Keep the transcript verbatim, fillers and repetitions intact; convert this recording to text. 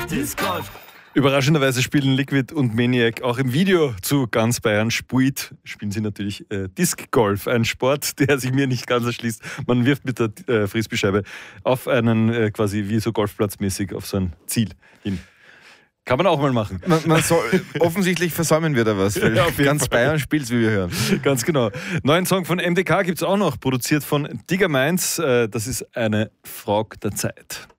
Disc Golf. Überraschenderweise spielen Liquid und Maniac auch im Video zu Ganz Bayern spielt, spielen sie natürlich äh, Disc Golf, ein Sport, der sich mir nicht ganz erschließt. Man wirft mit der äh, Frisbeescheibe auf einen äh, quasi wie so golfplatzmäßig auf so ein Ziel hin. Kann man auch mal machen. Man, man soll, offensichtlich versäumen wir da was, weil Ja, Ganz Fall. Bayern spielt, wie wir hören. Ganz genau. Neuen Song von M D K gibt es auch noch, produziert von Digger Minds. Äh, das ist eine Frage der Zeit.